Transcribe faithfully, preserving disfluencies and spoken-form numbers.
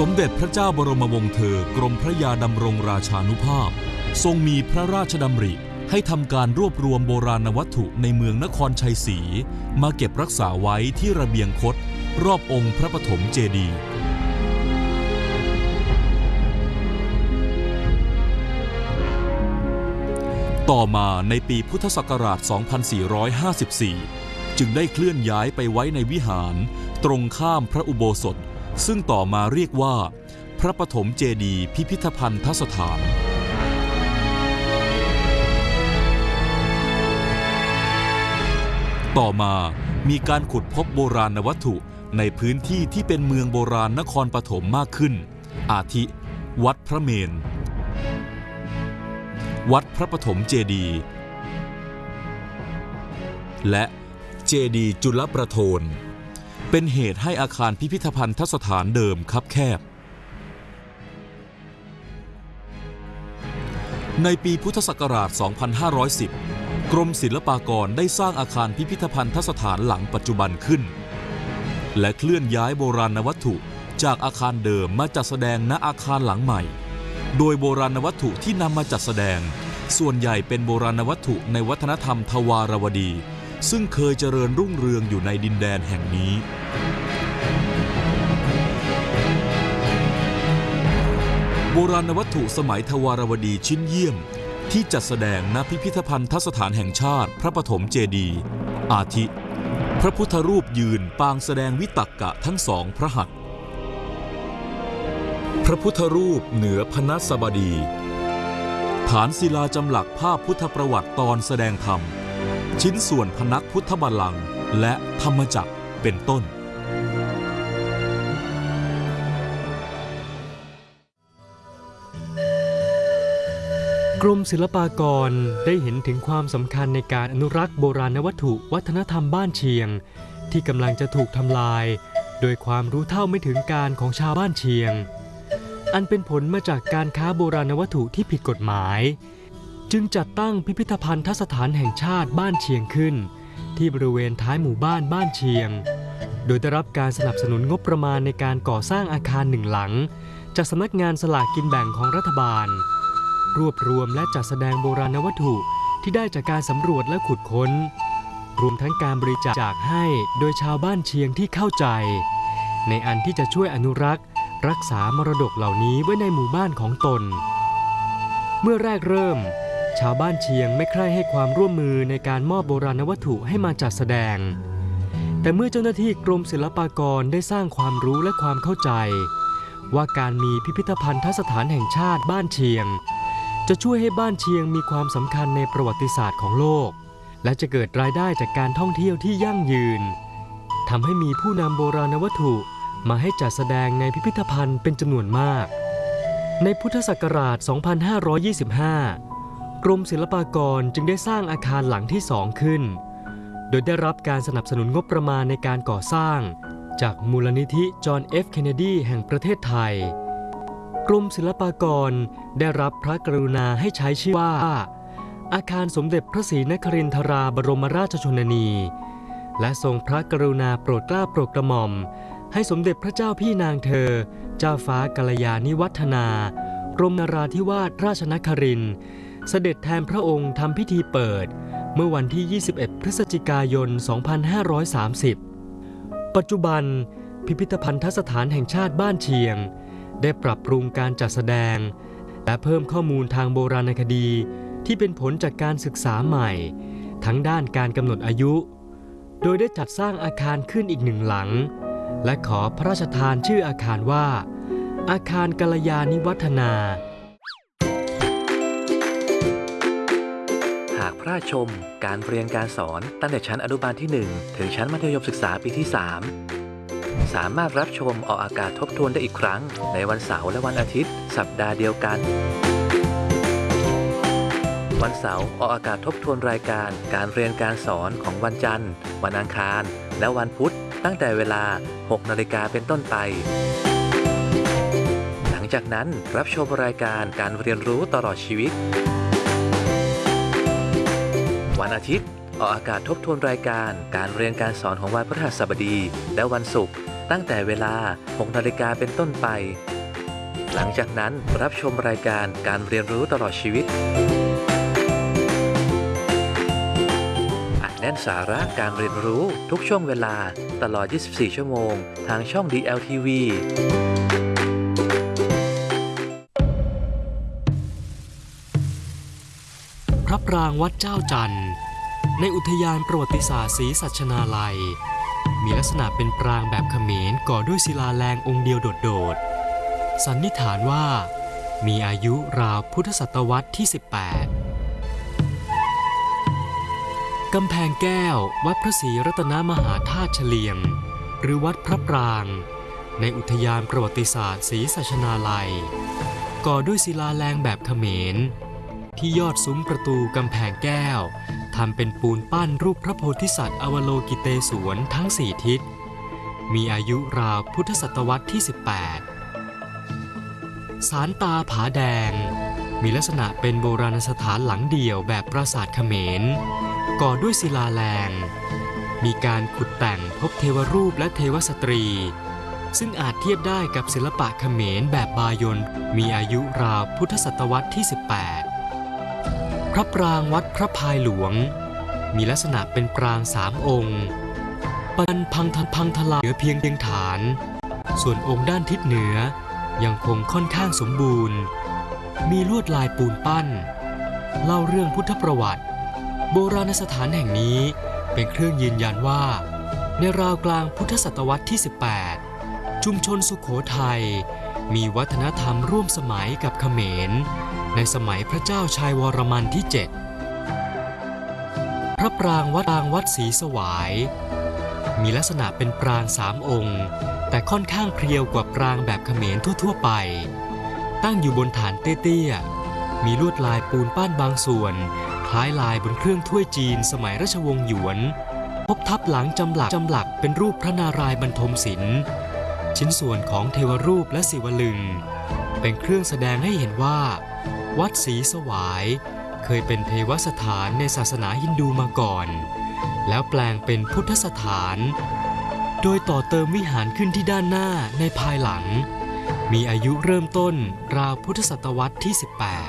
สมเด็จพระเจ้าบรมวงศ์เธอกรมพระยาดำรงราชานุภาพทรงมีพระราชดำริให้ทำการรวบรวมโบราณวัตถุในเมืองนครชัยศรีมาเก็บรักษาไว้ที่ระเบียงคดรอบองค์พระปฐมเจดีย์ต่อมาในปีพุทธศักราช สองพันสี่ร้อยห้าสิบสี่ จึงได้เคลื่อนย้ายไปไว้ในวิหารตรงข้ามพระอุโบสถซึ่งต่อมาเรียกว่าพระปฐมเจดีย์พิพิธภัณฑสถานต่อมามีการขุดพบโบราณวัตถุในพื้นที่ที่เป็นเมืองโบราณนครปฐมมากขึ้นอาทิวัดพระเมรุวัดพระปฐมเจดีย์และเจดีย์จุลประโทนเป็นเหตุให้อาคารพิพิธภัณฑสถานเดิมคับแคบในปีพุทธศักราช สองพันห้าร้อยสิบ กรมศิลปากรได้สร้างอาคารพิพิธภัณฑสถานหลังปัจจุบันขึ้นและเคลื่อนย้ายโบราณวัตถุจากอาคารเดิมมาจัดแสดงณอาคารหลังใหม่โดยโบราณวัตถุที่นำมาจัดแสดงส่วนใหญ่เป็นโบราณวัตถุในวัฒนธรรมทวารวดีซึ่งเคยเจริญรุ่งเรืองอยู่ในดินแดนแห่งนี้โบราณวัตถุสมัยทวารวดีชิ้นเยี่ยมที่จัดแสดงณพิพิธภัณฑสถานแห่งชาติพระปฐมเจดีย์อาทิพระพุทธรูปยืนปางแสดงวิตักกะทั้งสองพระหัตถ์พระพุทธรูปเหนือพนัสบดีฐานศิลาจำหลักภาพพุทธประวัติตอนแสดงธรรมชิ้นส่วนพนักพุทธบัลลังก์และธรรมจักรเป็นต้นกรมศิลปากรได้เห็นถึงความสำคัญในการอนุรักษ์โบราณวัตถุวัฒนธรรมบ้านเชียงที่กำลังจะถูกทำลายโดยความรู้เท่าไม่ถึงการของชาวบ้านเชียงอันเป็นผลมาจากการค้าโบราณวัตถุที่ผิดกฎหมายจึงจัดตั้งพิพิธภัณฑสถานแห่งชาติบ้านเชียงขึ้นที่บริเวณท้ายหมู่บ้านบ้านเชียงโดยได้รับการสนับสนุนงบประมาณในการก่อสร้างอาคารหนึ่งหลังจากสำนักงานสลากกินแบ่งของรัฐบาลรวบรวมและจัดแสดงโบราณวัตถุที่ได้จากการสำรวจและขุดค้นรวมทั้งการบริจาคให้โดยชาวบ้านเชียงที่เข้าใจในอันที่จะช่วยอนุรักษ์รักษามรดกเหล่านี้ไว้ในหมู่บ้านของตนเมื่อแรกเริ่มชาวบ้านเชียงไม่ใคร่ให้ความร่วมมือในการมอบโบราณวัตถุให้มาจัดแสดงแต่เมื่อเจ้าหน้าที่กรมศิลปากรได้สร้างความรู้และความเข้าใจว่าการมีพิพิธภัณฑสถานแห่งชาติบ้านเชียงจะช่วยให้บ้านเชียงมีความสำคัญในประวัติศาสตร์ของโลกและจะเกิดรายได้จากการท่องเที่ยวที่ยั่งยืนทำให้มีผู้นำโบราณวัตถุมาให้จัดแสดงในพิพิธภัณฑ์เป็นจำนวนมากในพุทธศักราช สองพันห้าร้อยยี่สิบห้า กรมศิลปากรจึงได้สร้างอาคารหลังที่สองขึ้นโดยได้รับการสนับสนุนงบประมาณในการก่อสร้างจากมูลนิธิจอห์น เอฟ เคนเนดีแห่งประเทศไทยกรมศิลปากรได้รับพระกรุณาให้ใช้ชื่อว่าอาคารสมเด็จพระศรีนครินทราบรมราชชนนีและทรงพระกรุณาโปรดเกล้าโปรดกระหม่อมให้สมเด็จพระเจ้าพี่นางเธอเจ้าฟ้ากัลยาณิวัฒนากรมนราธิวาสราชนครินทร์เสด็จแทนพระองค์ทำพิธีเปิดเมื่อวันที่ ยี่สิบเอ็ด พฤศจิกายน สองพันห้าร้อยสามสิบ ปัจจุบันพิพิธภัณฑสถานแห่งชาติบ้านเชียงได้ปรับปรุงการจัดแสดงและเพิ่มข้อมูลทางโบราณคดีที่เป็นผลจากการศึกษาใหม่ทั้งด้านการกำหนดอายุโดยได้จัดสร้างอาคารขึ้นอีกหนึ่งหลังและขอพระราชทานชื่ออาคารว่าอาคารกัลยาณิวัฒนาหากพระชมการเรียนการสอนตั้งแต่ชั้นอนุบาลที่หนึ่งถึงชั้นมัธยมศึกษาปีที่สามสามารถรับชมออกอากาศทบทวนได้อีกครั้งในวันเสาร์และวันอาทิตย์สัปดาห์เดียวกันวันเสาร์ออกอากาศทบทวนรายการการเรียนการสอนของวันจันทร์วันอังคารและวันพุธตั้งแต่เวลา หกนาฬิกาเป็นต้นไปหลังจากนั้นรับชมรายการการเรียนรู้ตลอดชีวิตวันอาทิตย์ออกอากาศทบทวนรายการการเรียนการสอนของวันพฤหัสบดีและวันศุกร์ตั้งแต่เวลา หกนาฬิกาเป็นต้นไปหลังจากนั้นรับชมรายการการเรียนรู้ตลอดชีวิตอัดแน่นสาระการเรียนรู้ทุกช่วงเวลาตลอด ยี่สิบสี่ ชั่วโมงทางช่อง ดี แอล ที วีพระปรางวัดเจ้าจันทร์ในอุทยานประวัติศาสตร์ศรีสัชนาลัยมีลักษณะเป็นปรางแบบเขมรก่อด้วยศิลาแรงองค์เดียวโดดๆสันนิษฐานว่ามีอายุราวพุทธศตวรรษที่ สิบแปด กำแพงแก้ววัดพระศรีรัตนมหาธาตุเฉลียงหรือวัดพระปรางในอุทยานประวัติศาสตร์ศรีสัชนาลัยก่อด้วยศิลาแรงแบบเขมรที่ยอดซุ้มประตูกำแพงแก้วทำเป็นปูนปั้นรูปพระโพธิสัตว์อวโลกิเตศวรทั้งสี่ทิศมีอายุราวพุทธศตวรรษที่ สิบแปด ศาลตาผาแดงมีลักษณะเป็นโบราณสถานหลังเดี่ยวแบบปราสาทเขมรก่อด้วยศิลาแรงมีการขุดแต่งพบเทวรูปและเทวสตรีซึ่งอาจเทียบได้กับศิลปะเขมรแบบบายอนมีอายุราวพุทธศตวรรษที่ สิบแปด พระปรางวัดพระพายหลวงมีลักษณะเป็นปรางสามองค์ปันพังทพังทลายเหลือเพียงเพียงฐานส่วนองค์ด้านทิศเหนือยังคงค่อนข้างสมบูรณ์มีลวดลายปูนปั้นเล่าเรื่องพุทธประวัติโบราณสถานแห่งนี้เป็นเครื่องยืนยันว่าในราวกลางพุทธศตวรรษที่ สิบแปด ชุมชนสุโขทัยมีวัฒนธรรมร่วมสมัยกับเขมรในสมัยพระเจ้าชัยวรมันที่ เจ็ด พระปรางวัดปรางวัดศรีสวายมีลักษณะเป็นปรางสามองค์แต่ค่อนข้างเพรียวกว่าปรางแบบเขมรทั่วๆไปตั้งอยู่บนฐานเตี้ยๆมีลวดลายปูนปั้นบางส่วนคล้ายลายบนเครื่องถ้วยจีนสมัยราชวงศ์หยวนพบทับหลังจำหลักจำหลักเป็นรูปพระนารายณ์บรรทมศิลป์ชิ้นส่วนของเทวรูปและศิวลึงเป็นเครื่องแสดงให้เห็นว่าวัดศรีสวายเคยเป็นเทวสถานในศาสนาฮินดูมาก่อนแล้วแปลงเป็นพุทธสถานโดยต่อเติมวิหารขึ้นที่ด้านหน้าในภายหลังมีอายุเริ่มต้นราวพุทธศตวรรษที่ สิบแปด